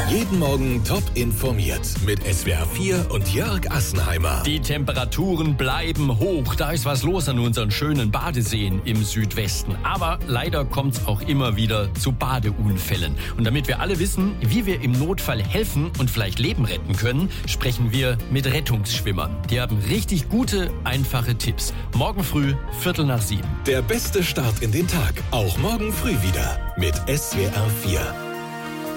Jeden Morgen top informiert mit SWR 4 und Jörg Assenheimer. Die Temperaturen bleiben hoch. Da ist was los an unseren schönen Badeseen im Südwesten. Aber leider kommt es auch immer wieder zu Badeunfällen. Und damit wir alle wissen, wie wir im Notfall helfen und vielleicht Leben retten können, sprechen wir mit Rettungsschwimmern. Die haben richtig gute, einfache Tipps. Morgen früh, 6:45. Der beste Start in den Tag. Auch morgen früh wieder mit SWR 4.